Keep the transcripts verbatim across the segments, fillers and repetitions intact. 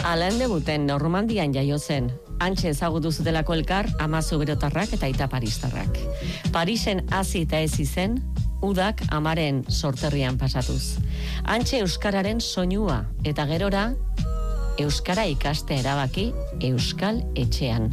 Alain de Botton Normandian jaio zen. Hantxe ezagutu zutelako elkar ama zuberotarrak eta aita paristarrak. Parisen hasi eta ez izen, udak amaren sorterrian pasatuz. Hantxe euskararen soinua eta gerora euskara ikaste erabaki Euskal Etxean.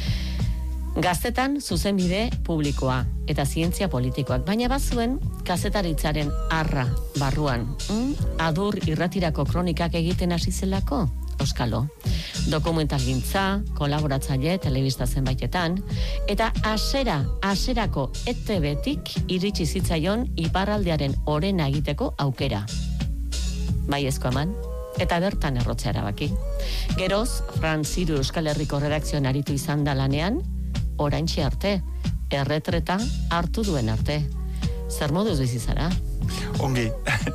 Gaztetan zuzenbide publikoa eta zientzia politikoak, baina bazuen kazetaritzaren arra barruan. Mm? Adur irratirako kronikak egiten hasi zelako, euskalo. Dokumentalgintza, kolaboratzaile telebista zenbaitetan, eta asera, aserako E T B-tik iritsi zitzaion iparraldearen orena egiteko aukera. Baiezko eman, eta bertan errotzea erabaki. Geroz, Frantziru Euskal Herriko redakzioan aritu izan da lanean, oraintxe arte, erretreta hartu duen arte. Zer moduz bizi zara? Ongi.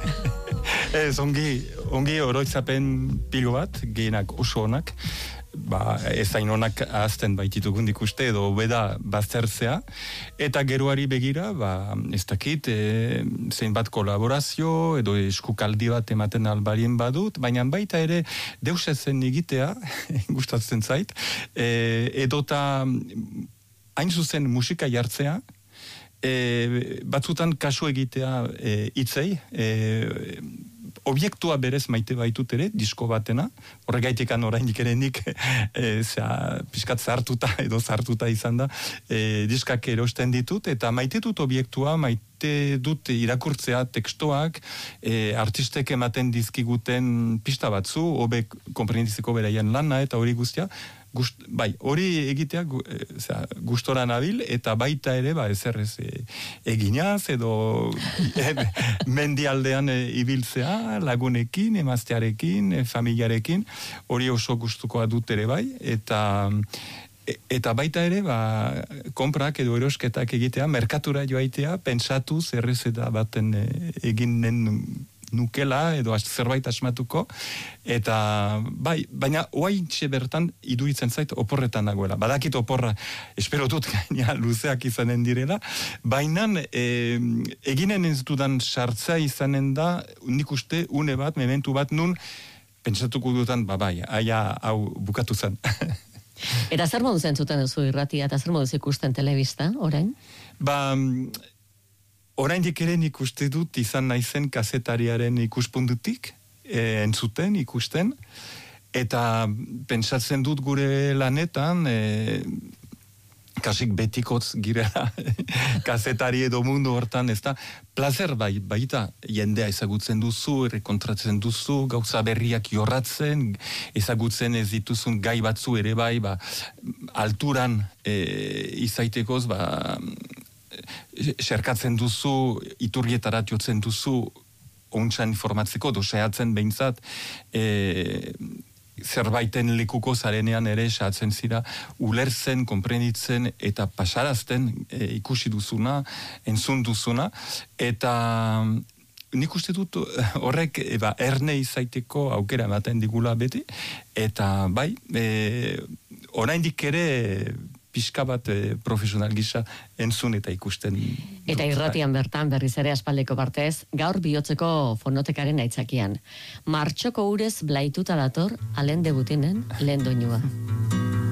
Ez, ongi, ongi oroitzapen pilo bat, gehienak oso onak, ba, ez hain onak ahazten baititugun ikuste edo beda baztertzea, eta geroari begira, ba, ez dakit, e, zein bat kolaborazio edo eskukaldi bat ematen albarien badut, baina baita ere deus ezen egitea, gustatzen zait, e, edota hain zuzen musika jartzea, e, batzutan kasu egitea e, itzei, e, obiektua berez maite baitut ere, disko batena, horregaitikan oraindik ere nik e, zera, pixkat zartuta edo zartuta izan da, e, diskak erosten ditut, eta maite dut obiektua, maite dut irakurtzea tekstoak, e, artistek ematen dizkiguten pista batzu, hobe konprenitzeko beraien lana eta hori guztia, Gust, bai, hori egitea gu, e, zera, gustora nabil, eta baita ere, ba, ezer ez e, eginaz, edo e, mendialdean e, ibiltzea, lagunekin, emaztearekin, e, familiarekin, hori oso gustukoa dut ere bai, eta e, eta baita ere, ba, konprak edo erosketak egitea, merkatura joaitea, pentsatu zerrezeta baten e, eginen nukela edo zerbait asmatuko, eta bai, baina oaintxe bertan iduitzen zait oporretan nagoela. Badakit oporra, espero dut gaina luzeak izanen direla, baina e, eginen ez dudan sartzea izanen da, nik uste une bat, mementu bat, nun pentsatuko dutan, ba bai, aia hau bukatu zen. Eta zer moduz entzuten duzu irratia, eta zer moduz ikusten telebista, orain? Ba, oraindik ere nik uste dut izan naizen kazetariaren ikuspuntutik, e, entzuten, ikusten, eta pentsatzen dut gure lanetan, e, kasik betikotz girela kazetari edo mundu hortan, ez da, plazer bai, baita, jendea ezagutzen duzu, errekontratzen duzu, gauza berriak jorratzen, ezagutzen ez dituzun gai batzu ere bai, ba, alturan e, izaitekoz, ba, serkatzen duzu, iturrietarat jotzen duzu, ontsan informatzeko, doseatzen behintzat, e, zerbaiten lekuko zarenean ere esatzen zira, ulertzen, konprenitzen, eta pasarazten e, ikusi duzuna, entzun duzuna, eta nik uste dut horrek eba, erne izaiteko aukera ematen digula beti, eta bai, e, oraindik ere pixka bat e, profesional gisa entzun eta ikusten. Eta irratian bertan berriz ere aspaldeko partez, gaur bihotzeko fonotekaren aitzakian. Martxoko urez blaituta dator, Alain de Bottenen lehen doinua.